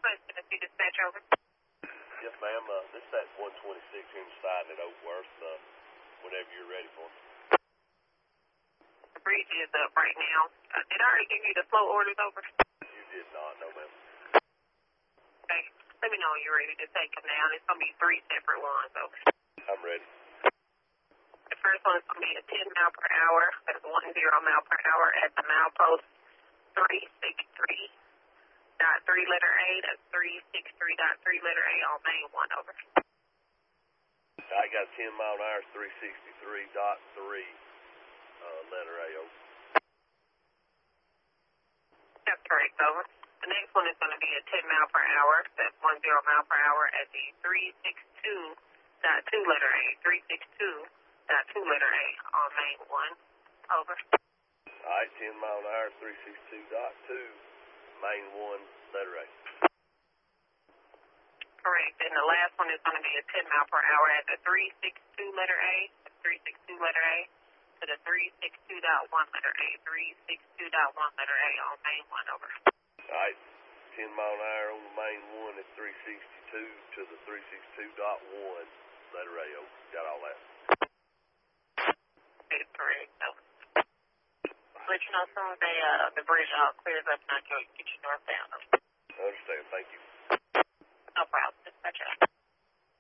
West Tennessee Dispatch, over. Yes, ma'am. This is at 126 here in Sidon at Oakworth. Whenever you're ready for it. The bridge is up right now. Did I already give you the flow orders over? You did not, no, ma'am. Okay. Let me know when you're ready to take them down. It's going to be 3 separate ones, over. I'm ready. The first one is going to be at 10 miles per hour. That's 10 miles per hour at the milepost 363. .3 letter A, that's 363.3 letter A on main 1, over. I got 10 mile an hour, 363.3 letter A, over. That's correct, over. The next one is going to be at 10 miles per hour, that's 10 miles per hour at the 362.2 letter A, 362.2 letter A on main 1, over. All right, 10 mile an hour, 362.2. Main 1, letter A. Correct. And the last one is going to be at 10 miles per hour at the 362 letter A, 362 letter A, to the 362.1 letter A, 362.1 letter A on main 1, over. All right, 10 mile an hour on the main 1 at 362 to the 362.1 letter A, over. Got all that? That is correct, over. Let you know as soon as the bridge all clears up and I can get you northbound. I understand. Thank you. No problem. Dispatch out.